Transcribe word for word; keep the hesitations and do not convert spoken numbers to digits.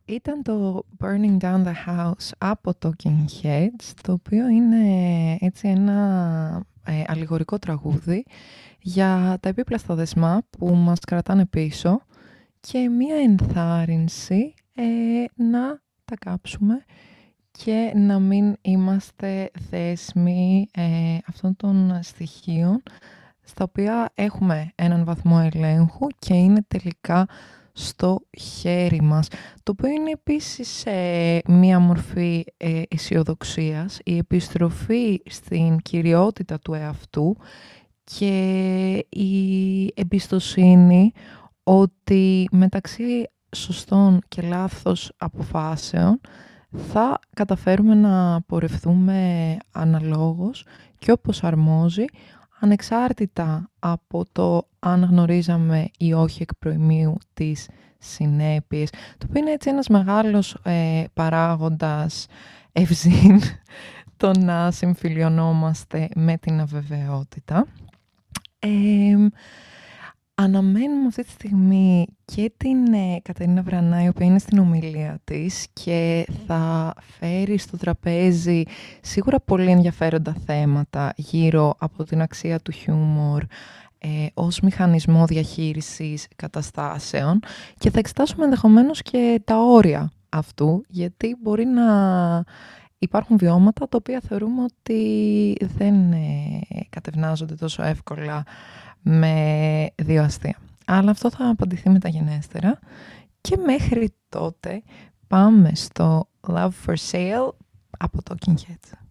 Ήταν το Burning Down the House από Talking Heads, το οποίο είναι έτσι ένα ε, αλληγορικό τραγούδι για τα επίπλαστα δεσμά που μας κρατάνε πίσω και μία ενθάρρυνση ε, να τα κάψουμε και να μην είμαστε δέσμοι ε, αυτών των στοιχείων στα οποία έχουμε έναν βαθμό ελέγχου και είναι τελικά στο χέρι μας. Το οποίο είναι επίσης ε, μία μορφή ε, αισιοδοξίας, η επιστροφή στην κυριότητα του εαυτού και η εμπιστοσύνη ότι μεταξύ σωστών και λάθος αποφάσεων θα καταφέρουμε να πορευτούμε αναλόγως και όπως αρμόζει, ανεξάρτητα από το αν γνωρίζαμε ή όχι εκ προημίου τις συνέπειες. Το οποίο είναι έτσι ένας μεγάλος ε, παράγοντας ευζήν το να συμφιλιωνόμαστε με την αβεβαιότητα. Ε, Αναμένουμε αυτή τη στιγμή και την ε, Κατερίνα Βρανά, η οποία είναι στην ομιλία της και θα φέρει στο τραπέζι σίγουρα πολύ ενδιαφέροντα θέματα γύρω από την αξία του χιούμορ ε, ως μηχανισμό διαχείρισης καταστάσεων και θα εξετάσουμε ενδεχομένως και τα όρια αυτού, γιατί μπορεί να υπάρχουν βιώματα τα οποία θεωρούμε ότι δεν ε, κατευνάζονται τόσο εύκολα με δύο αστεία. Αλλά αυτό θα απαντηθεί μεταγενέστερα. Και μέχρι τότε πάμε στο Love for Sale από Talking Heads.